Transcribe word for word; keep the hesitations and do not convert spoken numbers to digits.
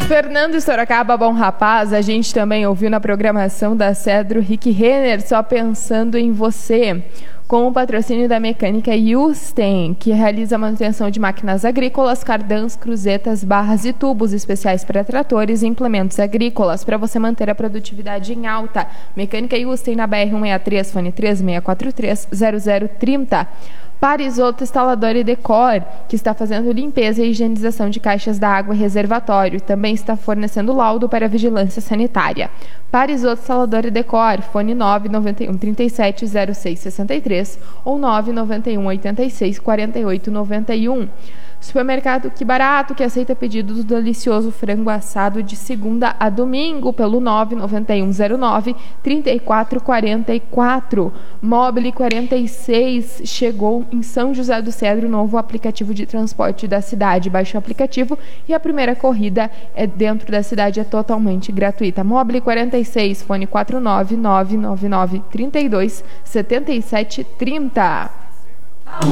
Fernando de Sorocaba, Bom Rapaz, a gente também ouviu na programação da Cedro Rick Renner, Só Pensando em Você, com o patrocínio da Mecânica Yusten, que realiza a manutenção de máquinas agrícolas, cardãs, cruzetas, barras e tubos especiais para tratores e implementos agrícolas, para você manter a produtividade em alta. Mecânica Yusten na B R cento e sessenta e três, fone três seis quatro três, zero zero três zero. Parisoto Instalador e Decor, que está fazendo limpeza e higienização de caixas da água e reservatório. Também está fornecendo laudo para vigilância sanitária. Parisoto Instalador e Decor, fone nove nove um, três sete, zero seis seis três ou nove nove um, oito seis, quatro oito nove um. Supermercado Que Barato, que aceita pedidos do delicioso frango assado de segunda a domingo pelo nove nove um, zero nove, três quatro quatro quatro. Mobile quarenta e seis chegou em São José do Cedro, novo aplicativo de transporte da cidade. Baixe o aplicativo e a primeira corrida é dentro da cidade, é totalmente gratuita. Mobile quarenta e seis, fone quatro nove nove nove nove, três dois, sete sete três zero.